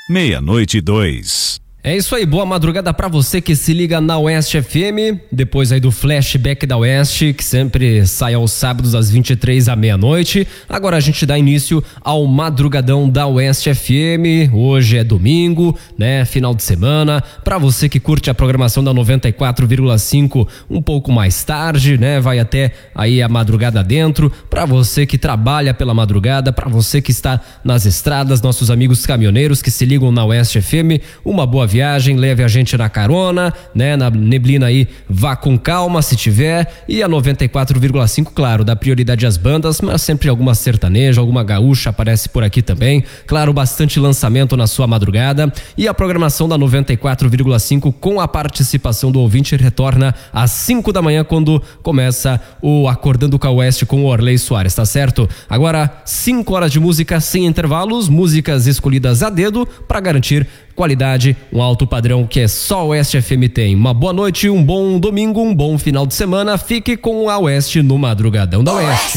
meia-noite e 2. É isso aí, boa madrugada pra você que se liga na Oeste FM, depois aí do flashback da Oeste, que sempre sai aos sábados às 23 à meia-noite. Agora a gente dá início ao madrugadão da Oeste FM. Hoje é domingo, né, final de semana. Pra você que curte a programação da 94,5 um pouco mais tarde, né, vai até aí a madrugada dentro. Pra você que trabalha pela madrugada, pra você que está nas estradas, nossos amigos caminhoneiros que se ligam na Oeste FM, uma boa viagem, leve a gente na carona, né? Na neblina aí, vá com calma se tiver. E a 94,5, claro, dá prioridade às bandas, mas sempre alguma sertaneja, alguma gaúcha aparece por aqui também. Claro, bastante lançamento na sua madrugada. E a programação da 94,5 com a participação do ouvinte retorna às 5 da manhã, quando começa o Acordando com a Oeste com o Orley Soares, tá certo? Agora, 5 horas de música sem intervalos, músicas escolhidas a dedo para garantir qualidade, um alto padrão que é só a Oeste FM tem. Uma boa noite, um bom domingo, um bom final de semana. Fique com a Oeste no Madrugadão da Oeste.